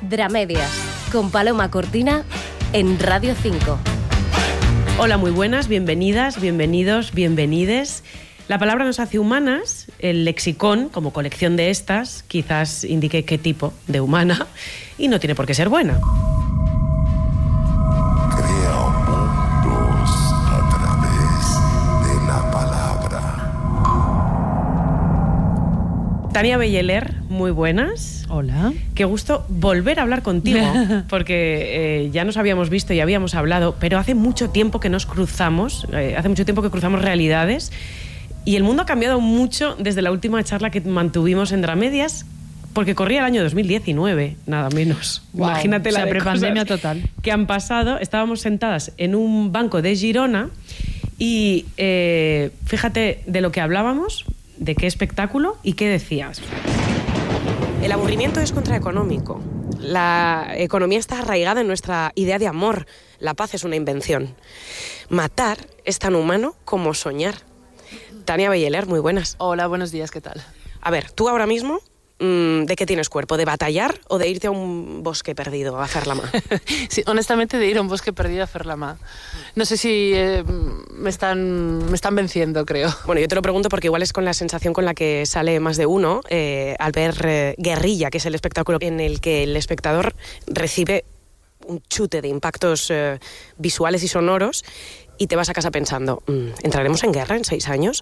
Dramedias, con Paloma Cortina en Radio 5. Hola, muy buenas, bienvenidas, bienvenidos, bienvenides. La palabra nos hace humanas, el lexicón, como colección de estas, quizás indique qué tipo de humana, y no tiene por qué ser buena. Crea mundos a través de la palabra. Tania Belleler, muy buenas. Hola. Qué gusto volver a hablar contigo, porque ya nos habíamos visto y habíamos hablado, pero hace mucho tiempo que nos cruzamos, hace mucho tiempo que cruzamos realidades, y el mundo ha cambiado mucho desde la última charla que mantuvimos en Dramedias, porque corría el año 2019, nada menos. Wow, imagínate la prepandemia total que han pasado. Estábamos sentadas en un banco de Girona y fíjate de lo que hablábamos, de qué espectáculo y qué decías. El aburrimiento es contraeconómico. La economía está arraigada en nuestra idea de amor. La paz es una invención. Matar es tan humano como soñar. Tania Belleler, muy buenas. Hola, buenos días, ¿qué tal? A ver, tú ahora mismo, ¿de qué tienes cuerpo? ¿De batallar o de irte a un bosque perdido a hacer la mar? Sí, honestamente, de ir a un bosque perdido a hacer la mar. No sé si me están venciendo, creo. Bueno, yo te lo pregunto porque igual es con la sensación con la que sale más de uno al ver Guerrilla, que es el espectáculo en el que el espectador recibe un chute de impactos visuales y sonoros, y te vas a casa pensando, ¿entraremos en guerra en 6 años?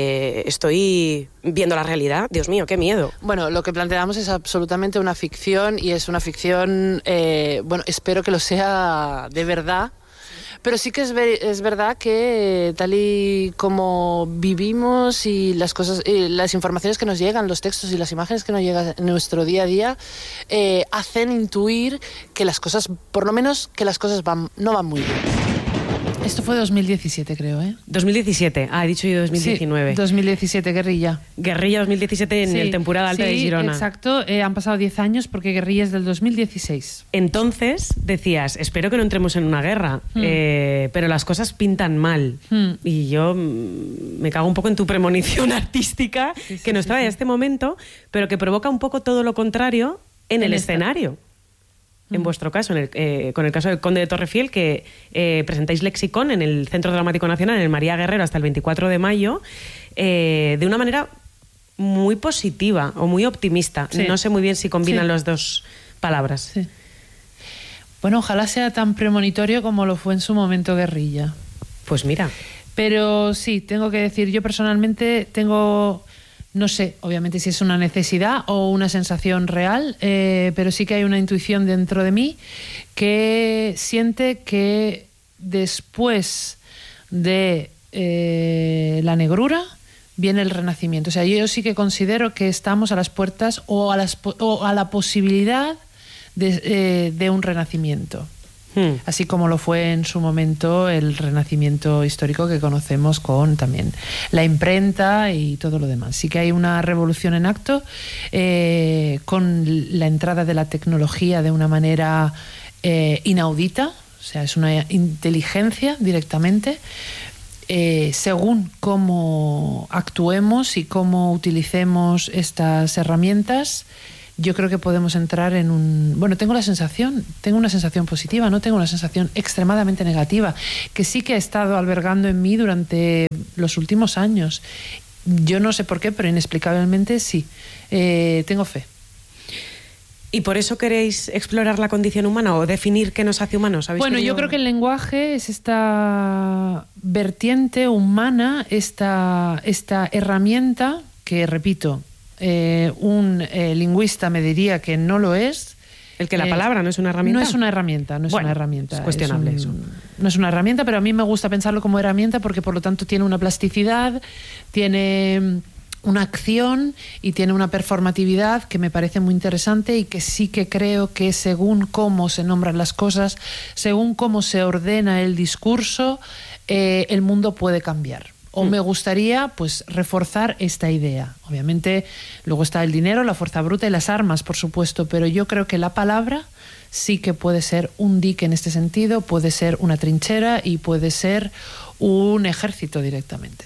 ¿Estoy viendo la realidad? Dios mío, qué miedo. Bueno, lo que planteamos es absolutamente una ficción, y es una ficción, bueno, espero que lo sea de verdad. Pero sí que es verdad que tal y como vivimos y las cosas, las informaciones que nos llegan, los textos y las imágenes que nos llegan en nuestro día a día, hacen intuir que las cosas, por lo menos que las cosas no van muy bien. Esto fue 2017, creo, ¿eh? 2017, he dicho yo 2019. Sí, 2017, Guerrilla. Guerrilla 2017 en el temporada alta de Girona. Exacto, han pasado 10 años porque Guerrilla es del 2016. Entonces decías, espero que no entremos en una guerra, pero las cosas pintan mal. Y yo me cago un poco en tu premonición artística que nos trae a este momento, pero que provoca un poco todo lo contrario en el escenario. En vuestro caso, con el caso del Conde de Torrefiel, que presentáis Lexicón en el Centro Dramático Nacional, en el María Guerrero, hasta el 24 de mayo, de una manera muy positiva o muy optimista. Sí. No sé muy bien si combinan las dos palabras. Sí. Bueno, ojalá sea tan premonitorio como lo fue en su momento Guerrilla. Pues mira. Pero sí, tengo que decir, yo personalmente tengo... No sé, obviamente, si es una necesidad o una sensación real, pero sí que hay una intuición dentro de mí que siente que después de la negrura viene el renacimiento. O sea, yo sí que considero que estamos a las puertas o a la posibilidad de un renacimiento. Así como lo fue en su momento el renacimiento histórico que conocemos con también la imprenta y todo lo demás. Sí que hay una revolución en acto con la entrada de la tecnología de una manera inaudita, o sea, es una inteligencia directamente. Según cómo actuemos y cómo utilicemos estas herramientas, yo creo que podemos entrar en un... Bueno, tengo una sensación positiva, no tengo una sensación extremadamente negativa, que sí que ha estado albergando en mí durante los últimos años. Yo no sé por qué, pero inexplicablemente sí. Tengo fe. ¿Y por eso queréis explorar la condición humana o definir qué nos hace humanos? Bueno, yo creo que el lenguaje es esta vertiente humana, esta herramienta que, repito, un lingüista me diría que no lo es. ¿El que la palabra no es una herramienta? No es una herramienta, no es una herramienta. Es cuestionable eso. No es una herramienta, pero a mí me gusta pensarlo como herramienta porque por lo tanto tiene una plasticidad, tiene una acción y tiene una performatividad que me parece muy interesante, y que sí que creo que según cómo se nombran las cosas, según cómo se ordena el discurso, el mundo puede cambiar. O me gustaría pues reforzar esta idea. Obviamente luego está el dinero, la fuerza bruta y las armas, por supuesto, pero yo creo que la palabra sí que puede ser un dique en este sentido, puede ser una trinchera y puede ser un ejército directamente.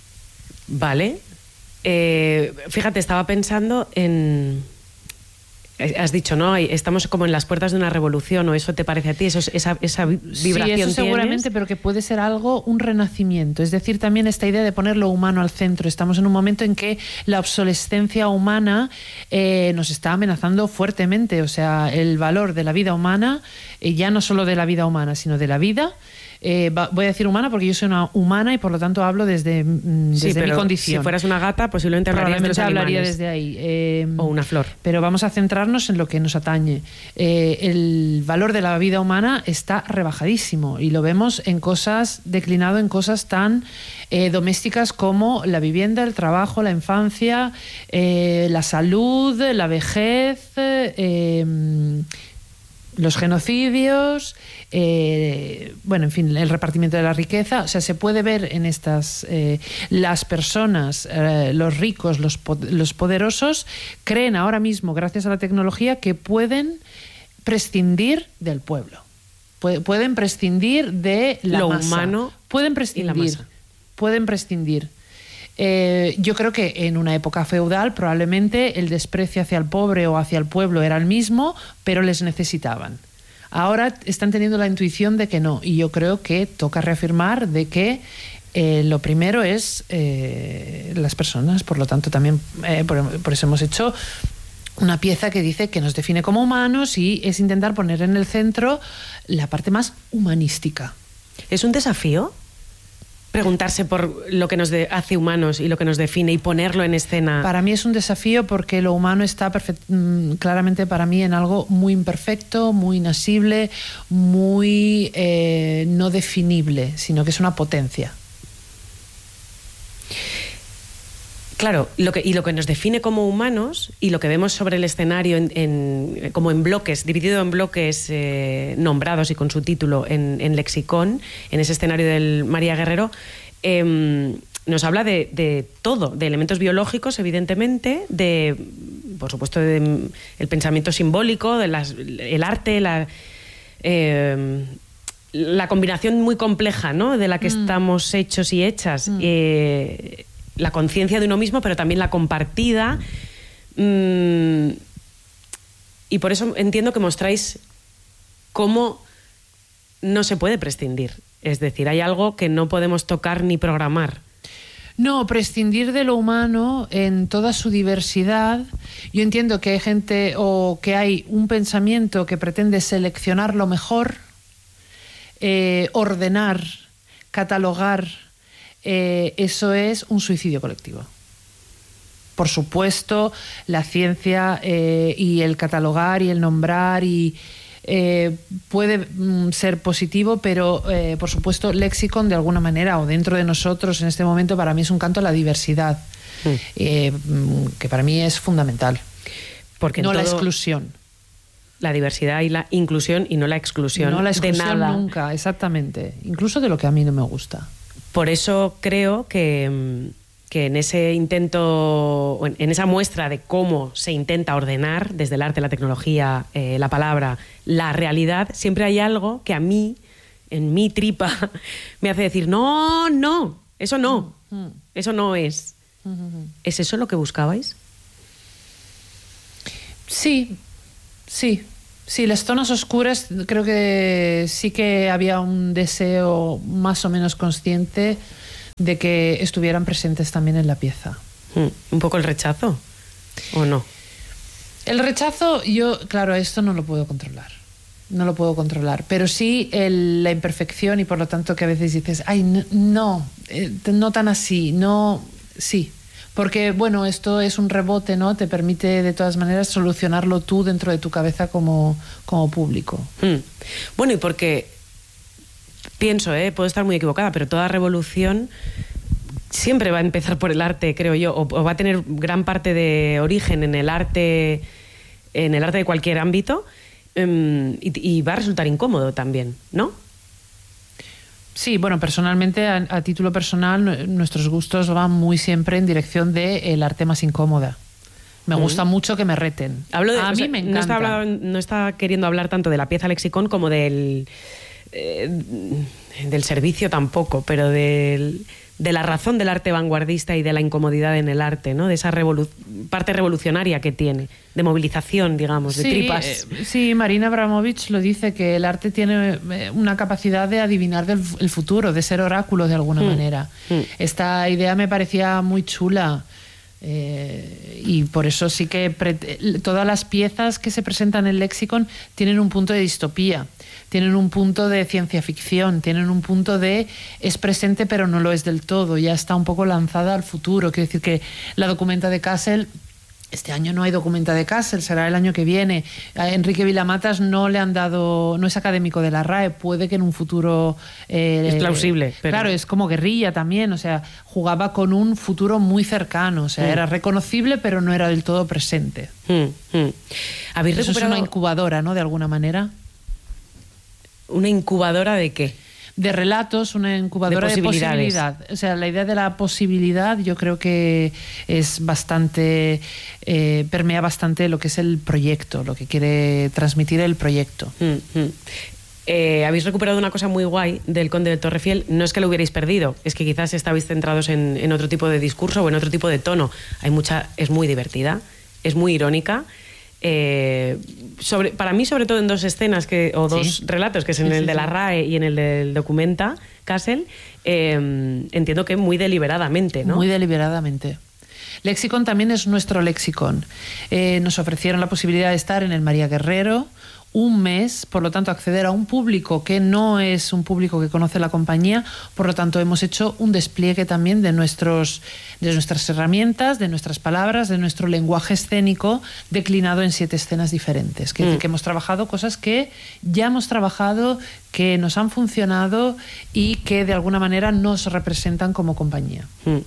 Vale. Fíjate, estaba pensando en Has dicho, ¿no? Estamos como en las puertas de una revolución, ¿o eso te parece a ti? Esa vibración sí, eso seguramente, tienes. pero que puede ser un renacimiento. Es decir, también esta idea de poner lo humano al centro. Estamos en un momento en que la obsolescencia humana nos está amenazando fuertemente. O sea, el valor de la vida humana, ya no solo de la vida humana, sino de la vida. Voy a decir humana porque yo soy una humana y por lo tanto hablo desde mi condición. Si fueras una gata, posiblemente hablaría desde ahí. O una flor. Pero vamos a centrarnos en lo que nos atañe. El valor de la vida humana está rebajadísimo y lo vemos declinado en cosas tan domésticas como la vivienda, el trabajo, la infancia, la salud, la vejez, los genocidios, en fin, el repartimiento de la riqueza. O sea, se puede ver en estas las personas, los ricos, los poderosos, creen ahora mismo, gracias a la tecnología, que pueden prescindir del pueblo. Pueden prescindir de la masa. Humano. Pueden prescindir. Y la masa. Pueden prescindir. Yo creo que en una época feudal probablemente el desprecio hacia el pobre o hacia el pueblo era el mismo, pero les necesitaban. Ahora están teniendo la intuición de que no, y yo creo que toca reafirmar de que lo primero es las personas. Por lo tanto también por eso hemos hecho una pieza que dice que nos define como humanos y es intentar poner en el centro la parte más humanística. ¿Es un desafío preguntarse por lo que nos hace humanos y lo que nos define y ponerlo en escena? Para mí es un desafío porque lo humano está claramente para mí en algo muy imperfecto, muy inasible, muy no definible, sino que es una potencia. Claro, lo que nos define como humanos y lo que vemos sobre el escenario como en bloques, dividido en bloques nombrados y con su título en lexicón, en ese escenario del María Guerrero, nos habla de todo, de elementos biológicos, evidentemente, por supuesto, el pensamiento simbólico, el arte, la combinación muy compleja, ¿no?, de la que estamos hechos y hechas. La conciencia de uno mismo, pero también la compartida. Y por eso entiendo que mostráis cómo no se puede prescindir. Es decir, hay algo que no podemos tocar ni programar. No, prescindir de lo humano en toda su diversidad. Yo entiendo que hay gente o que hay un pensamiento que pretende seleccionar lo mejor, ordenar, catalogar. Eso es un suicidio colectivo. Por supuesto, la ciencia y el catalogar y el nombrar puede ser positivo, pero por supuesto Lexicon de alguna manera, o dentro de nosotros en este momento, para mí es un canto a la diversidad, que para mí es fundamental. Porque no la exclusión. La diversidad y la inclusión y no la exclusión. No la exclusión de nada. Nunca, exactamente. Incluso de lo que a mí no me gusta. Por eso creo que en ese intento, en esa muestra de cómo se intenta ordenar desde el arte, la tecnología, la palabra, la realidad, siempre hay algo que a mí, en mi tripa, me hace decir, no, eso no, eso no es. ¿Es eso lo que buscabais? Sí. Las zonas oscuras, creo que sí que había un deseo más o menos consciente de que estuvieran presentes también en la pieza. ¿Un poco el rechazo? ¿O no? El rechazo, claro, esto no lo puedo controlar. No lo puedo controlar. Pero sí la imperfección y por lo tanto que a veces dices, ay, no tan así, no, sí. Porque, bueno, esto es un rebote, ¿no? Te permite, de todas maneras, solucionarlo tú dentro de tu cabeza como público. Bueno, y porque pienso, puedo estar muy equivocada, pero toda revolución siempre va a empezar por el arte, creo yo, o va a tener gran parte de origen en el arte de cualquier ámbito, y va a resultar incómodo también, ¿no? Sí, bueno, personalmente, a título personal, nuestros gustos van muy siempre en dirección del arte más incómoda. Me gusta mucho que me reten. A mí me encanta. No está queriendo hablar tanto de la pieza lexicón como del servicio tampoco, pero de de la razón del arte vanguardista y de la incomodidad en el arte, ¿no? De esa parte revolucionaria que tiene, de movilización, digamos, de tripas. Sí, Marina Abramovich lo dice, que el arte tiene una capacidad de adivinar el futuro, de ser oráculo de alguna manera. Esta idea me parecía muy chula. Y por eso sí que todas las piezas que se presentan en el Lexicon tienen un punto de distopía, tienen un punto de ciencia ficción, tienen un punto de es presente pero no lo es del todo, ya está un poco lanzada al futuro. Quiero decir que la documenta de Kassel, este año no hay documenta de Kassel, será el año que viene. A Enrique Vilamatas no le han dado, no es académico de la RAE, puede que en un futuro... es plausible. Pero... Claro, es como guerrilla también, o sea, jugaba con un futuro muy cercano, o sea, era reconocible pero no era del todo presente. ¿Habéis Eso recuperado es una incubadora, ¿no? De alguna manera. ¿Una incubadora de qué? De relatos, una incubadora de posibilidad. O sea, la idea de la posibilidad yo creo que es bastante, permea bastante lo que es el proyecto, lo que quiere transmitir el proyecto. Habéis recuperado una cosa muy guay del Conde de Torrefiel. No es que lo hubierais perdido, es que quizás estabais centrados en otro tipo de discurso o en otro tipo de tono. Es muy divertida, es muy irónica. Para mí, sobre todo en dos escenas dos relatos, que es en el de la RAE y en el del documenta Kassel, entiendo que muy deliberadamente, ¿no? Muy deliberadamente. Lexicon también es nuestro Lexicon. Nos ofrecieron la posibilidad de estar en el María Guerrero un mes, por lo tanto acceder a un público que no es un público que conoce la compañía, por lo tanto hemos hecho un despliegue también de nuestras herramientas, de nuestras palabras, de nuestro lenguaje escénico declinado en 7 escenas diferentes. Quiere decir que hemos trabajado cosas que ya hemos trabajado, que nos han funcionado y que de alguna manera nos representan como compañía.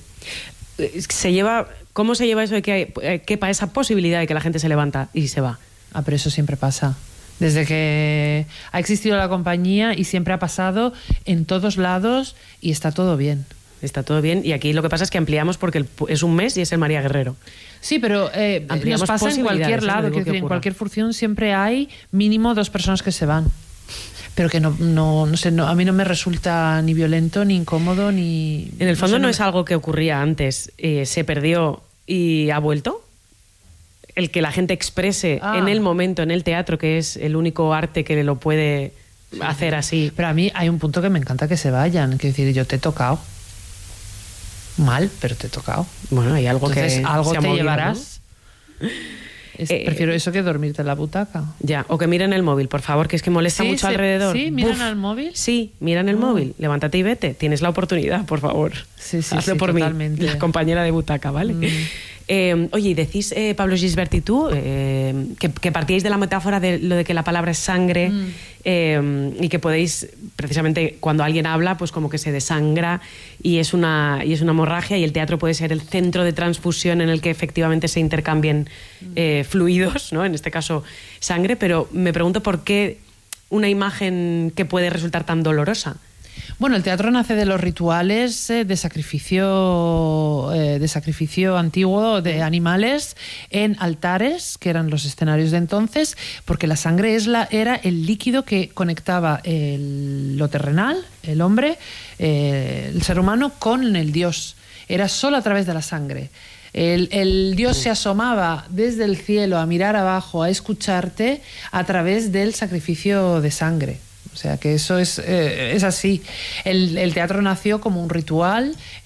¿Cómo se lleva eso de que quepa esa posibilidad de que la gente se levanta y se va? Pero eso siempre pasa. Desde que ha existido la compañía y siempre ha pasado en todos lados y está todo bien. Está todo bien y aquí lo que pasa es que ampliamos porque es un mes y es el María Guerrero. Sí, pero nos pasa en cualquier lado, en cualquier función siempre hay mínimo 2 personas que se van. Pero que no sé, a mí no me resulta ni violento, ni incómodo, ni... En el fondo no es algo que ocurría antes, se perdió y ha vuelto. El que la gente exprese en el momento, en el teatro, que es el único arte que lo puede hacer así. Pero a mí hay un punto que me encanta que se vayan. Quiero decir, yo te he tocado. Mal, pero te he tocado. Bueno, hay algo. Entonces, que algo te movido, llevarás. ¿No? Prefiero eso que dormirte en la butaca. Ya, o que miren el móvil, por favor, que es que molesta mucho alrededor. ¿Sí? ¿Miran al móvil? Sí, miran el móvil. Levántate y vete. Tienes la oportunidad, por favor. Hazlo por totalmente. Mí, la compañera de butaca, ¿vale? Oye, y decís, Pablo Gisbert y tú, que partíais de la metáfora de lo de que la palabra es sangre y que podéis, precisamente cuando alguien habla, pues como que se desangra y es una hemorragia, y el teatro puede ser el centro de transfusión en el que efectivamente se intercambien fluidos, ¿no? En este caso sangre, pero me pregunto por qué una imagen que puede resultar tan dolorosa. Bueno, el teatro nace de los rituales de sacrificio antiguo de animales en altares, que eran los escenarios de entonces, porque la sangre era el líquido que conectaba lo terrenal, el hombre, el ser humano, con el Dios. Era solo a través de la sangre. El Dios se asomaba desde el cielo a mirar abajo, a escucharte a través del sacrificio de sangre. O sea que eso es así. El teatro nació como un ritual